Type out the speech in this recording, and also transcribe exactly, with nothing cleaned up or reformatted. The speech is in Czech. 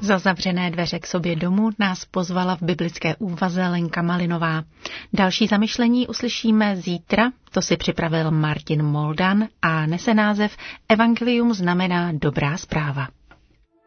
Za zavřené dveře k sobě domů nás pozvala v biblické úvaze Lenka Malinová. Další zamyšlení uslyšíme zítra, to si připravil Martin Moldan a nese název Evangelium znamená dobrá zpráva.